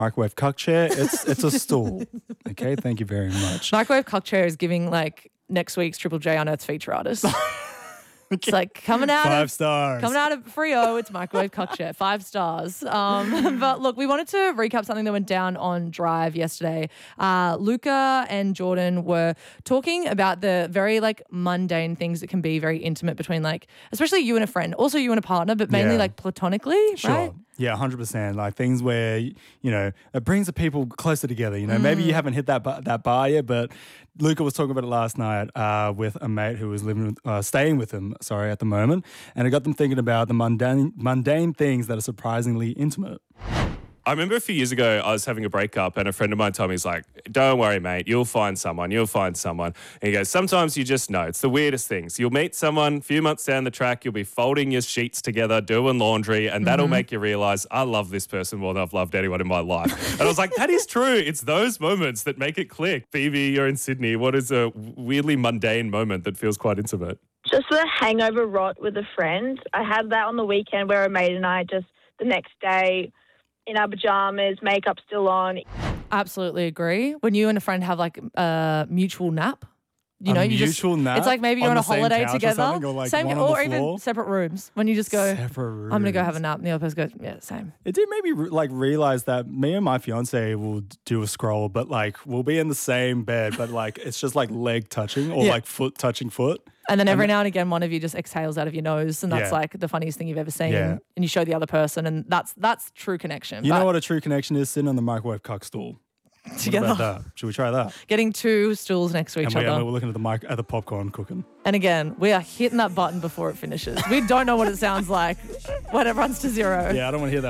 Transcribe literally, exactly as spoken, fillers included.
Microwave cuck chair, it's it's a stool. Okay, thank you very much. Microwave cuck chair is giving like next week's Triple J Unearthed feature artist. It's like coming out Five of stars. coming out of Frio, it's Microwave cuck chair, five stars. Um, but look, we wanted to recap something that went down on Drive yesterday. Uh, Luca and Jordan were talking about the very like mundane things that can be very intimate between like, especially you and a friend, also you and a partner, but mainly Yeah. like platonically, Sure. right? Yeah, one hundred percent. Like things where, you know, it brings the people closer together. You know, Mm. maybe you haven't hit that bar, that bar yet, but Luca was talking about it last night uh, with a mate who was living, with, uh, staying with him, sorry, at the moment. And it got them thinking about the mundane, mundane things that are surprisingly intimate. I remember a few years ago, I was having a breakup and a friend of mine told me, he's like, don't worry, mate, you'll find someone, you'll find someone. And he goes, sometimes you just know. It's the weirdest things. You'll meet someone, a few months down the track, you'll be folding your sheets together, doing laundry, and that'll Mm-hmm. make you realise, I love this person more than I've loved anyone in my life. And I was like, that is true. It's those moments that make it click. Phoebe, you're in Sydney. What is a weirdly mundane moment that feels quite intimate? Just the hangover rot with a friend. I had that on the weekend where a mate and I just the next day in our pajamas, makeup still on. Absolutely agree. When you and a friend have like a mutual nap, you A know, you mutual just nap it's like maybe you're on on a the same holiday couch or together, something, or, like, same one on or the even floor? separate rooms. When you just go, Separate rooms. I'm gonna go have a nap, and the other person goes, yeah, same. It did make me re- like realize that me and my fiance will do a scroll, but like we'll be in the same bed, but like it's just like leg touching or Yeah. like foot touching foot. And then every now and again, one of you just exhales out of your nose, and that's Yeah. like the funniest thing you've ever seen. Yeah. And you show the other person, and that's that's true connection. You But know what a true connection is? Sitting on the microwave cuck stool. What together, about that? Should we try that? getting two stools next to each And we, other. and we're looking at the mic at the popcorn cooking. And again, we are hitting that button before it finishes. We don't know what it sounds like when it runs to zero. Yeah, I don't want to hear that.